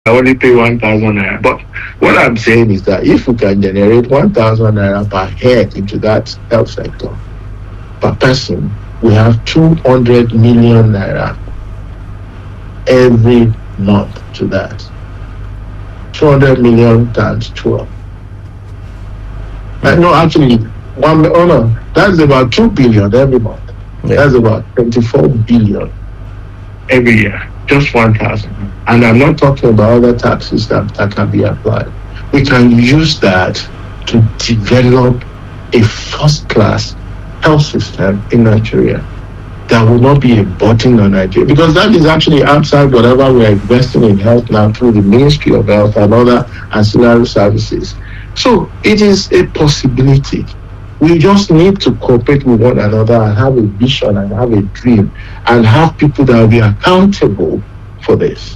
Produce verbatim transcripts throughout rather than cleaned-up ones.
I only pay one thousand naira. But what I'm saying is that if we can generate one thousand naira per head into that health sector per person, we have two hundred million naira every month to that. two hundred million times twelve. Uh, no, actually, one, oh no, that's about two billion every month. Yeah. That's about twenty-four billion every year. Just one thousand. And I'm not talking about other taxes that, that can be applied. We can use that to develop a first-class health system in Nigeria that will not be a burden on Nigeria. Because that is actually outside whatever we're investing in health now through the Ministry of Health and other ancillary services. So it is a possibility. We just need to cooperate with one another and have a vision and have a dream and have people that will be accountable for this.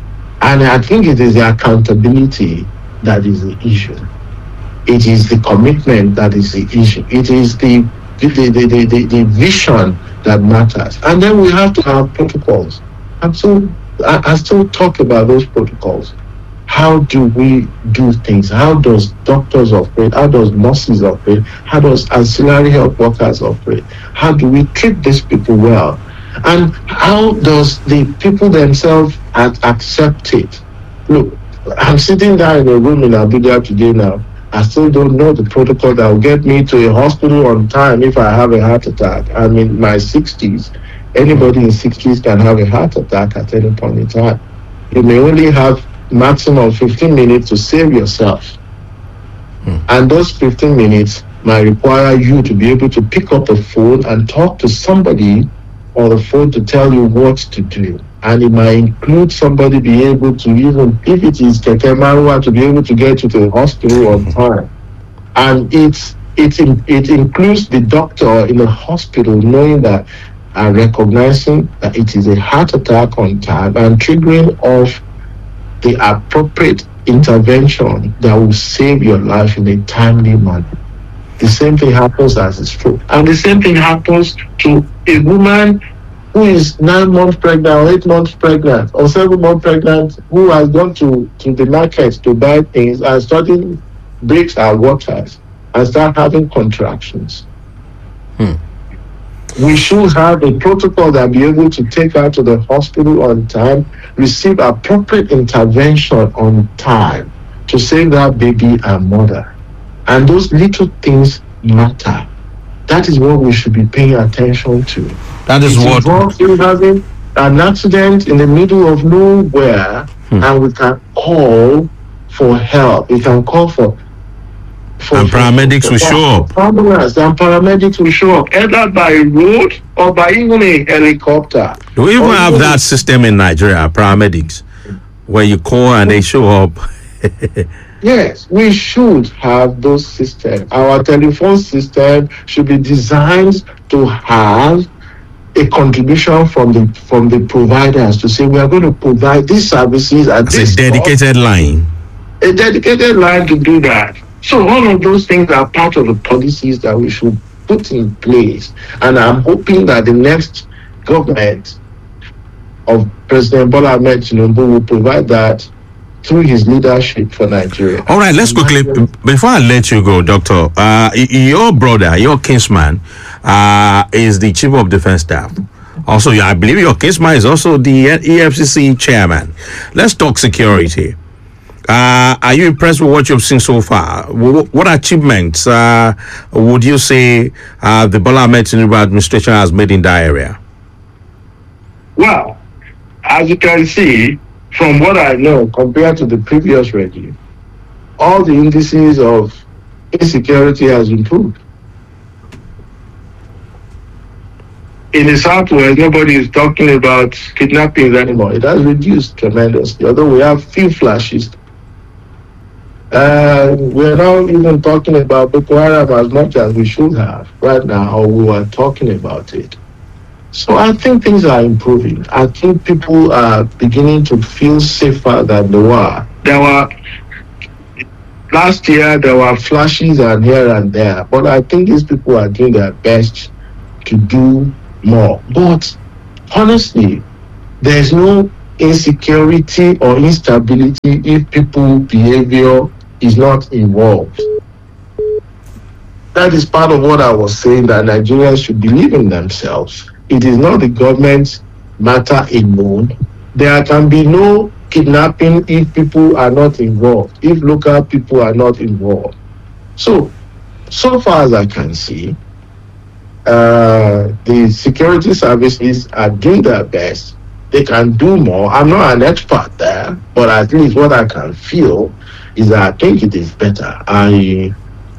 And I think it is the accountability that is the issue. It is the commitment that is the issue. It is the the, the, the, the, the vision that matters. And then we have to have protocols. And so I, I still talk about those protocols. How do we do things? How does doctors operate? How does nurses operate? How does ancillary health workers operate? How do we treat these people well? And how does the people themselves accept it? Look, I'm sitting down in a room in Abuja today now. I still don't know the protocol that will get me to a hospital on time if I have a heart attack. I'm in my sixties. Anybody in sixties can have a heart attack at any point in time. You may only have maximum fifteen minutes to save yourself. Hmm. And those fifteen minutes might require you to be able to pick up a phone and talk to somebody on the phone to tell you what to do. And it might include somebody being able to, even if it is Keke Marwa, to be able to get you to the hospital on time. And it's, it, it includes the doctor in the hospital knowing that and recognizing that it is a heart attack on time and triggering off the appropriate intervention that will save your life in a timely manner. The same thing happens as a stroke. And the same thing happens to a woman who is nine months pregnant or eight months pregnant or seven months pregnant who has gone to, to the market to buy things and suddenly breaks her waters and start having contractions. Hmm. We should have a protocol that be able to take her to the hospital on time, receive appropriate intervention on time to save that baby and mother. And those little things matter. That is what we should be paying attention to. That is it's what you having an accident in the middle of nowhere, hmm. and we can call for help. We can call for For, and paramedics for, for, will show up. Ambulance and paramedics will show up either by road or by even a helicopter. Do we even or have even that system in Nigeria, paramedics, where you call and they show up? Yes, we should have those systems. Our telephone system should be designed to have a contribution from the from the providers to say we are going to provide these services at It's this a dedicated cost. line. A dedicated line to do that. So all of those things are part of the policies that we should put in place. And I'm hoping that the next government of President Bola Ahmed Tinubu will provide that through his leadership for Nigeria. All right, let's quickly, before I let you go, Doctor, uh, your brother, your kinsman, uh, is the Chief of Defense Staff. Also, I believe your kinsman is also the E F C C chairman. Let's talk security. Uh, are you impressed with what you've seen so far? What achievements uh, would you say uh, the Bola Ahmed Tinubu administration has made in that area? Well, as you can see, from what I know, compared to the previous regime, all the indices of insecurity has improved. In the Southwest, nobody is talking about kidnappings anymore. It has reduced tremendously, although we have few flashes. Uh, we're not even talking about Boko Haram as much as we should have right now, or we were talking about it. So I think things are improving. I think people are beginning to feel safer than they were. There were, last year, there were flashes and here and there, but I think these people are doing their best to do more. But honestly, there's no insecurity or instability if people's behavior is not involved. That is part of what I was saying, that Nigerians should believe in themselves. It is not the government's matter alone. There can be no kidnapping if people are not involved, if local people are not involved. So, so far as I can see, uh, the security services are doing their best. They can do more. I'm not an expert there, but at least what I can feel is that I think it is better. I,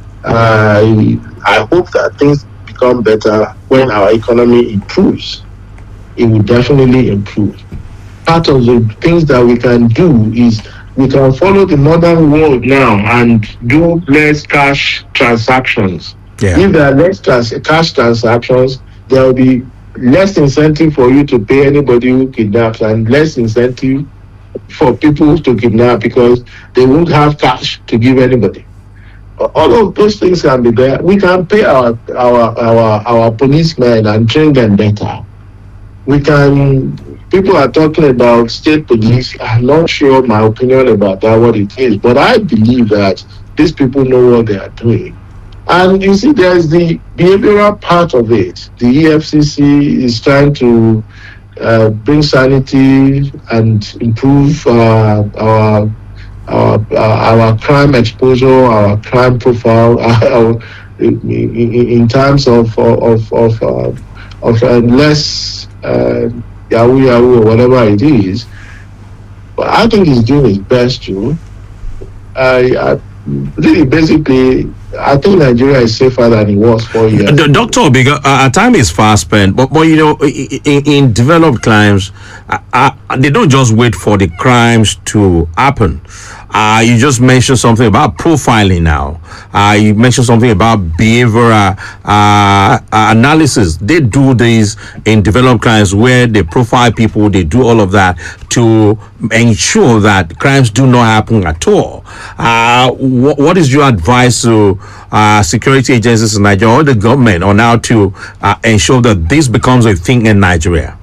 I, I hope that things become better when our economy improves. It will definitely improve. Part of the things that we can do is we can follow the modern world now and do less cash transactions. Yeah. If there are less cash, cash transactions, there will be less incentive for you to pay anybody who kidnaps, and less incentive for people to kidnap because they won't have cash to give anybody. All of those things can be there. We can pay our our our, our policemen and train them better. We can. People are talking about state police. I'm not sure my opinion about that, what it is, but I believe that these people know what they are doing. And you see, there's the behavioral part of it. The E F C C is trying to uh, bring sanity and improve uh, our, our our crime exposure, our crime profile, our, in, in terms of of of uh, of uh, less uh, Yahoo Yahoo or whatever it is. But I think he's doing his best to. I, I really basically. I think Nigeria is safer than it was four years ago. Doctor Obiga, uh, our time is fast spent, but, but you know, in, in developed crimes, uh, uh, they don't just wait for the crimes to happen. Uh, you just mentioned something about profiling now. Uh, you mentioned something about behavioral uh, analysis. They do this in developed crimes where they profile people, they do all of that to ensure that crimes do not happen at all. Uh, wh- what is your advice to uh, security agencies in Nigeria or the government on how to uh, ensure that this becomes a thing in Nigeria?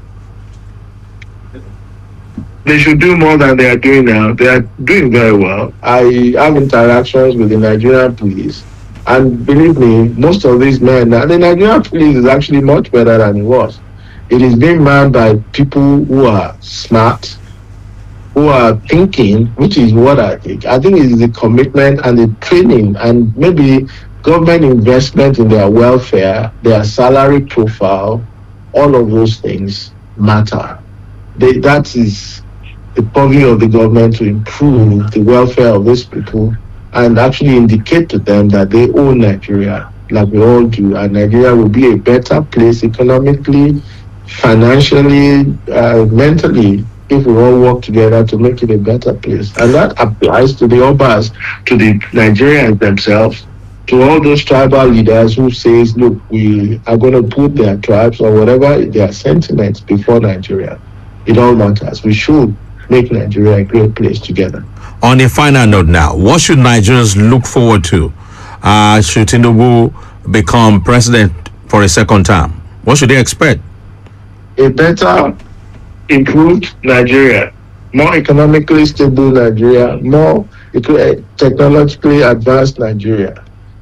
They should do more than they are doing now. They are doing very well. I have interactions with the Nigerian police, and believe me, most of these men, the Nigerian police is actually much better than it was. It is being manned by people who are smart, who are thinking, which is what I think. I think it is the commitment and the training and maybe government investment in their welfare, their salary profile, all of those things matter. They, that is the purview of the government to improve the welfare of these people and actually indicate to them that they own Nigeria, like we all do, and Nigeria will be a better place economically, financially, uh, mentally, if we all work together to make it a better place. And that applies to the Obas, to the Nigerians themselves, to all those tribal leaders who says, look, we are going to put their tribes or whatever their sentiments before Nigeria. It all matters. We should make Nigeria a great place together. On a final note now, what should Nigerians look forward to? Uh, should Tinubu become president for a second term? What should they expect? A better, improved Nigeria, more economically stable Nigeria, more technologically advanced Nigeria,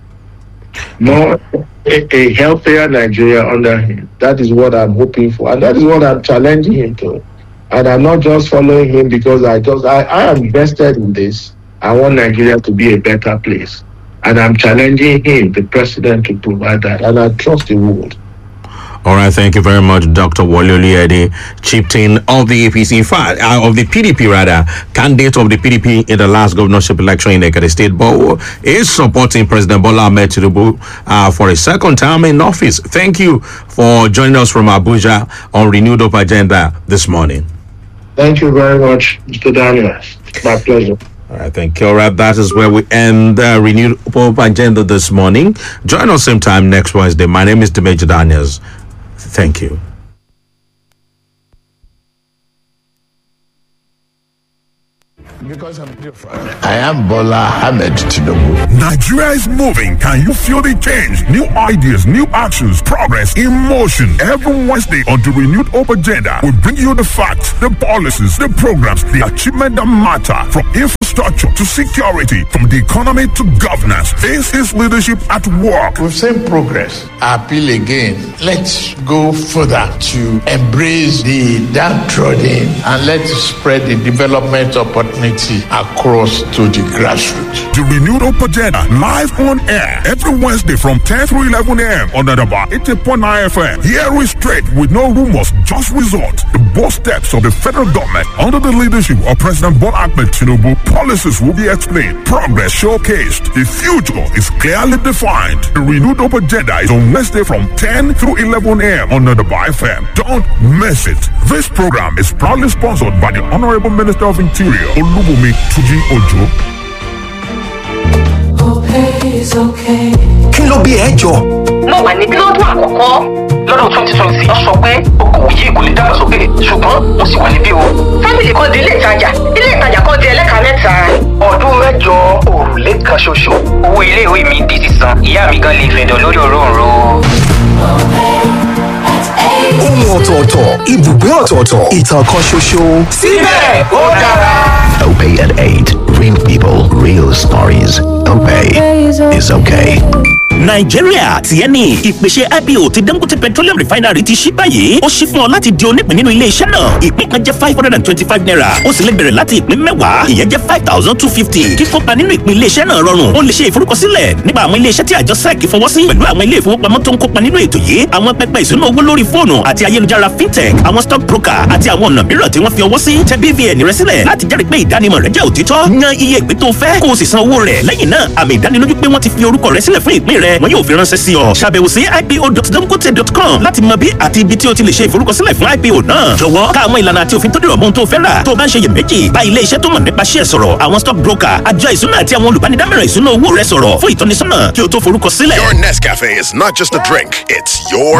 more a, a healthier Nigeria under him. That is what I'm hoping for, and that is what I'm challenging him to. And I'm not just following him because I just I, I am invested in this. I want Nigeria to be a better place. And I'm challenging him, the president, to provide that. And I trust the world. All right, thank you very much, Doctor Wole Oluyede, chieftain of the A P C, in fact, uh, of the P D P rather, candidate of the P D P in the last governorship election in Ekiti State, but is supporting President Bola Ahmed Tinubu uh, for a second term in office. Thank you for joining us from Abuja on Renewed Hope Agenda this morning. Thank you very much, Mister Daniel. It's my pleasure. All right, thank you. All right, that is where we end the uh, Renewed Hope Agenda this morning. Join us same time next Wednesday. My name is Dimeji Daniels. Thank you. because I'm different. I am Bola Ahmed Tinubu. Nigeria is moving. Can you feel the change? New ideas, new actions, progress in motion. Every Wednesday on the Renewed Hope Agenda, we bring you the facts, the policies, the programs, the achievement that matter, from infrastructure to security, from the economy to governance. This is leadership at work. We've seen progress. I appeal again. Let's go further to embrace the downtrodden and let's spread the development opportunity across to the grassroots. The Renewed Hope Agenda, live on air every Wednesday from ten through eleven a.m. on Adaba eighty point nine F M. Here we straight with no rumors, just results. The bold steps of the federal government under the leadership of President Bola Ahmed Tinubu. Policies will be explained, progress showcased. The future is clearly defined. The Renewed Hope Agenda is on Wednesday from ten through eleven a.m. on Adaba F M. Don't miss it. This program is proudly sponsored by the Honorable Minister of Interior, Olubunmi Tuji Ojo. Kí ló bí ẹ jọ? Mo wà ní bílọ́dún àkọ́kọ́ lọ́dún twenty twenty. Wọ́n sọ pé okòwò yìí kò lè dàgbàsókè ṣùgbọ́n mo sì wà níbí o. Fámìlì kan di ilé ìtajà, ilé ìtajà kan di ẹlẹ́ka mẹ́ta. Ọdún mẹ́jọ òrùlé kan ṣoṣo. Owó ilé ìwé mi di sísan. Ìyá mi gan lè fẹ̀dọ̀ lórí òróǹro. Ohun ọ̀tọ̀ọ̀tọ̀, ibùgbé ọ̀tọ̀ọ̀tọ̀, ìtàn kan ṣoṣo. Síbẹ̀ ó dára. Opay at eight. Real people, real stories. Opay is okay. Nàìjíríà tiẹ̀ ní ìpèsè I P O ti Dangote Petroleum Refinery ti ṣí báyìí. Ó ṣí fún ọ láti di onípín nínú ilé iṣẹ́ náà. Ìpín kan jẹ́ five hundred and twenty-five naira. Ó sì lè bẹ̀rẹ̀ láti ìpín mẹ́wàá. Ìyẹn jẹ́ five thousand two fifty. Kíkópa nínú ìpín ilé iṣẹ́ náà rọrùn. Ó lè ṣe ìforúkọsílẹ̀ nípa àwọn ilé iṣẹ́ tí àjọ S E C fọwọ́ sí pẹ̀lú àwọn ilé ìfowópamọ́ tó ń kópa nínú ètò yìí. Àwọn pẹpẹ ìṣúná owó lórí fóònù àti ayélujára fintech, àwọn stock broker àti àwọn ọ̀nà mìíràn tí wọ́n fi ọwọ́ sí. Tẹ B V N rẹ sílẹ̀ láti jẹ́rìí pé ìdánimọ̀ rẹ jẹ́ òtítọ́. Yan iye ìpín tó fẹ́ kó o sì san owó rẹ̀. Lẹ́yìn náà, àmì ìdánilójú pé wọ́n ti fi orúkọ rẹ sílẹ̀ fún ìpín rẹ. Wọn yóò fi ránṣẹ́ sí ọ. Ṣàbẹ̀wò sí I P O dot dangote dot com láti mọ bí àti ibi tí o ti lè ṣe ìforúkọsílẹ̀ fún I P O náà. Jọ̀wọ́ ká àwọn ìlànà àti òfin tó dìrọ̀ mọ́ ohun tó fẹ́ rà. Tó o bá ń ṣe iyèméjì, bá ilé iṣẹ́ tó mọ̀ nípa ṣíẹ̀ sọ̀rọ̀, àwọn stock broker, àjọ ìṣúná àti àwọn olùbánidámọ̀ràn ìṣúná owó rẹ sọ̀rọ̀ fún ìtọ́nisọ́nà kí o tó forúkọsílẹ̀. Your Nescafe is not just a drink, it's your